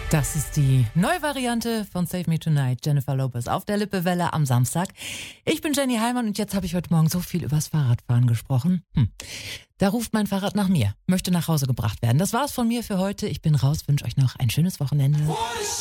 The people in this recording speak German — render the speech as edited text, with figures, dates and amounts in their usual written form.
Das ist die neue Variante von Save Me Tonight, Jennifer Lopez auf der Lippewelle am Samstag. Ich bin Jenny Heimann und jetzt habe ich heute Morgen so viel übers Fahrradfahren gesprochen. Da ruft mein Fahrrad nach mir, möchte nach Hause gebracht werden. Das war's von mir für heute. Ich bin raus, wünsche euch noch ein schönes Wochenende.